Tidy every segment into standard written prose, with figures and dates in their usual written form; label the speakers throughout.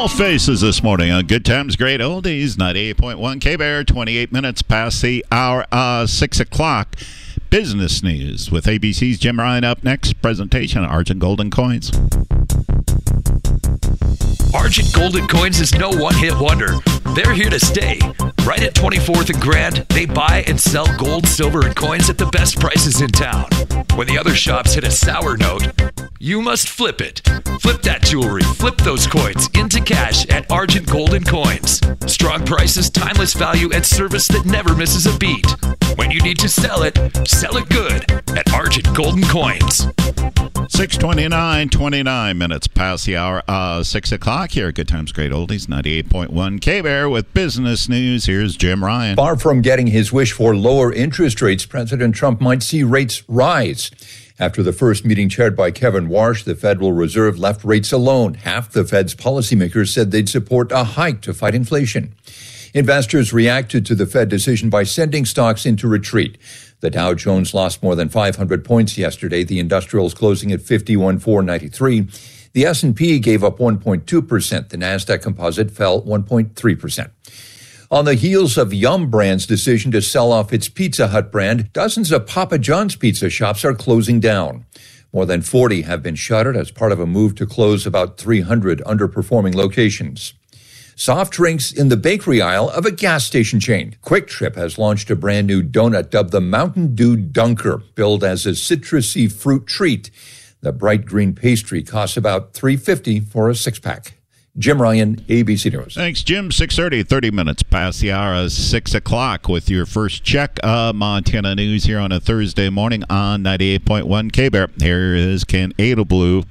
Speaker 1: All faces this morning on Good Times, Great Oldies, 98.1 K-Bear, 28 minutes past the hour, 6 o'clock. Business news with ABC's Jim Ryan up next. Presentation of Argent Golden Coins.
Speaker 2: Argent Golden Coins is no one-hit wonder. They're here to stay. Right at 24th and Grand, they buy and sell gold, silver, and coins at the best prices in town. When the other shops hit a sour note, you must flip it. Flip that jewelry, flip those coins into cash at Argent Golden Coins. Strong prices, timeless value, and service that never misses a beat. When you need to sell it good at Argent Golden Coins.
Speaker 1: 6:29, 29 minutes past the hour, 6 o'clock here at Good Times, Great Oldies, 98.1 K-Bear with business news. Here's Jim Ryan.
Speaker 3: Far from getting his wish for lower interest rates, President Trump might see rates rise. After the first meeting chaired by Kevin Warsh, the Federal Reserve left rates alone. Half the Fed's policymakers said they'd support a hike to fight inflation. Investors reacted to the Fed decision by sending stocks into retreat. The Dow Jones lost more than 500 points yesterday, the industrials closing at 51,493. The S&P gave up 1.2%. The Nasdaq Composite fell 1.3%. On the heels of Yum! Brand's decision to sell off its Pizza Hut brand, dozens of Papa John's pizza shops are closing down. More than 40 have been shuttered as part of a move to close about 300 underperforming locations. Soft drinks in the bakery aisle of a gas station chain. Quick Trip has launched a brand new donut dubbed the Mountain Dew Dunker, billed as a citrusy fruit treat. The bright green pastry costs about $3.50 for a six-pack. Jim Ryan, ABC News.
Speaker 1: Thanks, Jim. 6:30, 30 minutes past the hour, 6 o'clock with your first check of Montana news here on a Thursday morning on 98.1 K-Bear. Here is Ken Edelblue.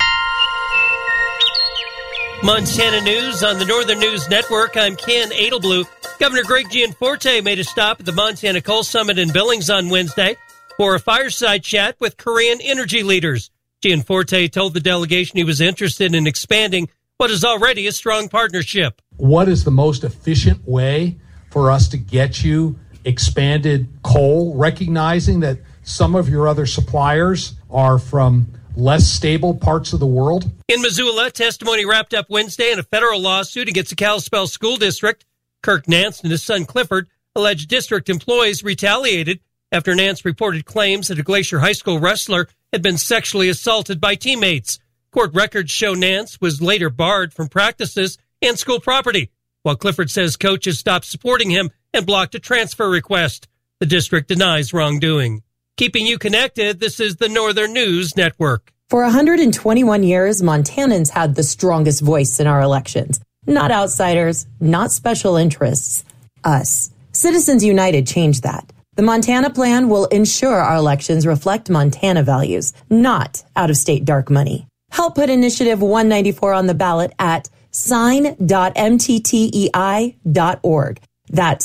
Speaker 4: Montana News on the Northern News Network. I'm Ken Edelblue. Governor Greg Gianforte made a stop at the Montana Coal Summit in Billings on Wednesday for a fireside chat with Korean energy leaders. Gianforte told the delegation he was interested in expanding what is already a strong partnership.
Speaker 5: What is the most efficient way for us to get you expanded coal, recognizing that some of your other suppliers are from less stable parts of the world?
Speaker 4: In Missoula, testimony wrapped up Wednesday in a federal lawsuit against the Kalispell School District. Kirk Nance and his son Clifford alleged district employees retaliated after Nance reported claims that a Glacier High School wrestler had been sexually assaulted by teammates. Court records show Nance was later barred from practices and school property, while Clifford says coaches stopped supporting him and blocked a transfer request. The district denies wrongdoing. Keeping you connected, this is the Northern News Network.
Speaker 6: For 121 years, Montanans had the strongest voice in our elections. Not outsiders, not special interests, us. Citizens United changed that. The Montana Plan will ensure our elections reflect Montana values, not out-of-state dark money. Help put Initiative 194 on the ballot at sign.mttei.org. That's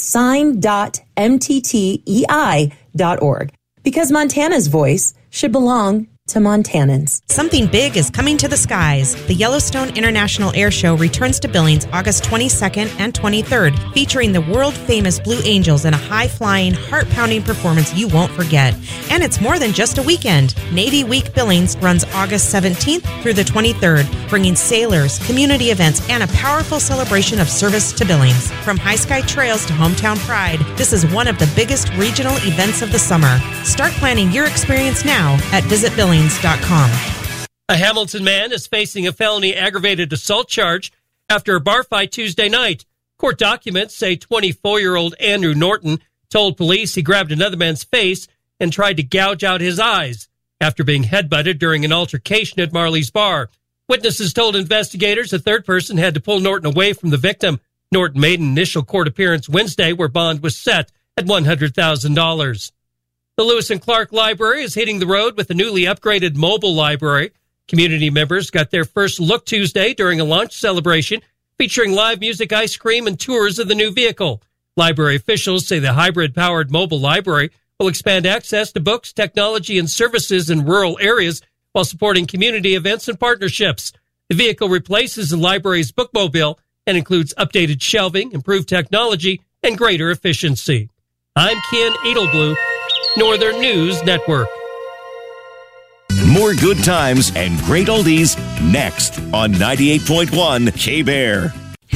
Speaker 6: sign.mttei.org. Because Montana's voice should belong to Montanans.
Speaker 7: Something big is coming to the skies. The Yellowstone International Air Show returns to Billings August 22nd and 23rd, featuring the world-famous Blue Angels in a high-flying, heart-pounding performance you won't forget. And it's more than just a weekend. Navy Week Billings runs August 17th through the 23rd, bringing sailors, community events, and a powerful celebration of service to Billings. From High Sky Trails to Hometown Pride, this is one of the biggest regional events of the summer. Start planning your experience now at visitbillings.com.
Speaker 4: A Hamilton man is facing a felony aggravated assault charge after a bar fight Tuesday night. Court documents say 24-year-old Andrew Norton told police he grabbed another man's face and tried to gouge out his eyes after being headbutted during an altercation at Marley's Bar. Witnesses told investigators a third person had to pull Norton away from the victim. Norton made an initial court appearance Wednesday where bond was set at $100,000. The Lewis and Clark Library is hitting the road with a newly upgraded mobile library. Community members got their first look Tuesday during a launch celebration featuring live music, ice cream, and tours of the new vehicle. Library officials say the hybrid-powered mobile library will expand access to books, technology, and services in rural areas while supporting community events and partnerships. The vehicle replaces the library's bookmobile and includes updated shelving, improved technology, and greater efficiency. I'm Ken Edelblue, Northern News Network.
Speaker 8: More good times and great oldies next on 98.1 K-Bear.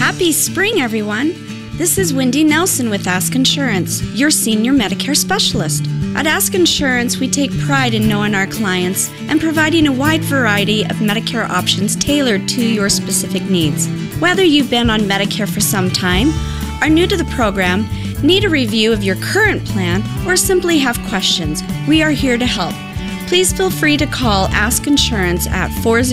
Speaker 9: Happy spring, everyone. This is Wendy Nelson with Ask Insurance, your senior Medicare specialist. At Ask Insurance, we take pride in knowing our clients and providing a wide variety of Medicare options tailored to your specific needs. Whether you've been on Medicare for some time, are new to the program, need a review of your current plan, or simply have questions, we are here to help. Please feel free to call Ask Insurance at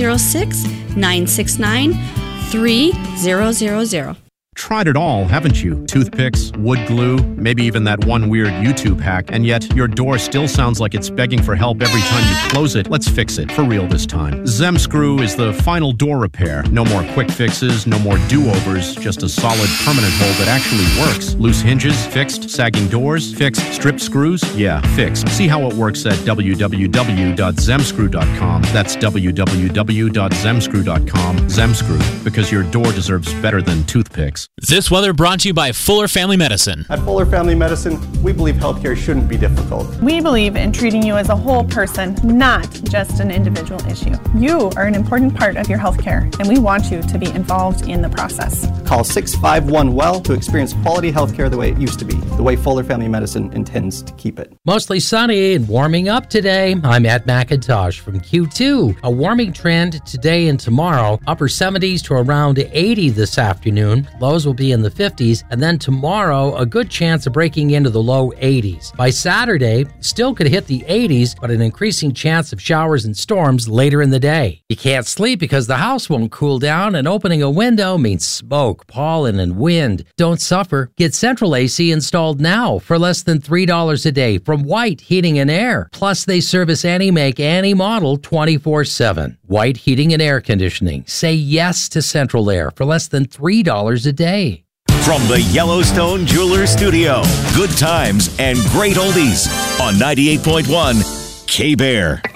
Speaker 9: 406-969-3000.
Speaker 10: Tried it all, haven't you? Toothpicks, wood glue, maybe even that one weird YouTube hack, and yet your door still sounds like it's begging for help every time you close it. Let's fix it, for real this time. Zemscrew is the final door repair. No more quick fixes, no more do-overs, just a solid permanent hole that actually works. Loose hinges, fixed. Sagging doors, fixed. Strip screws, yeah, fixed. See how it works at www.zemscrew.com. That's www.zemscrew.com. Zemscrew, because your door deserves better than toothpicks.
Speaker 11: This weather brought to you by Fuller Family Medicine.
Speaker 12: At Fuller Family Medicine, we believe healthcare shouldn't be difficult.
Speaker 13: We believe in treating you as a whole person, not just an individual issue. You are an important part of your healthcare, and we want you to be involved in the process.
Speaker 12: Call 651-WELL to experience quality healthcare the way it used to be, the way Fuller Family Medicine intends to keep it.
Speaker 14: Mostly sunny and warming up today. I'm Ed McIntosh from Q2. A warming trend today and tomorrow. Upper 70s to around 80 this afternoon. Lows will be in the 50s, and then tomorrow, a good chance of breaking into the low 80s. By Saturday, still could hit the 80s, but an increasing chance of showers and storms later in the day. You can't sleep because the house won't cool down, and opening a window means smoke, pollen, and wind. Don't suffer. Get Central AC installed now for less than $3 a day from White Heating and Air. Plus, they service any make, any model 24/7. White Heating and Air Conditioning. Say yes to Central Air for less than $3 a day.
Speaker 8: From the Yellowstone Jewelers Studio, good times and great oldies on 98.1 K-Bear.